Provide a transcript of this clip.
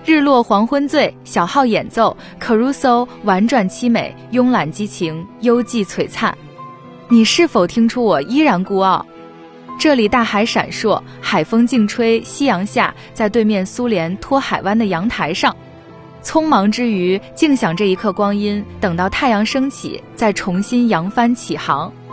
日落黄昏醉，小号演奏 Caruso 婉转凄美，慵懒激情，幽寂璀璨。你是否听出我依然孤傲？这里大海闪烁，海风劲吹，夕阳下，在对面苏联托海湾的阳台上，匆忙之余，静享这一刻光阴，等到太阳升起，再重新扬帆起航。